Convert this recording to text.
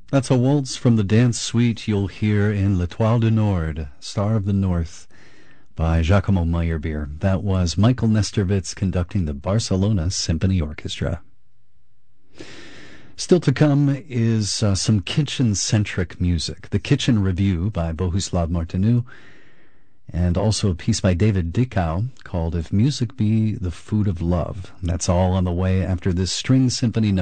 That's a waltz from the dance suite you'll hear in L'Étoile du Nord, Star of the North, by Giacomo Meyerbeer. That was Michael Nestervitz conducting the Barcelona Symphony Orchestra. Still to come is some kitchen-centric music. The Kitchen Review by Bohuslav Martinu, and also a piece by David Dickau called If Music Be the Food of Love. That's all on the way after this string symphony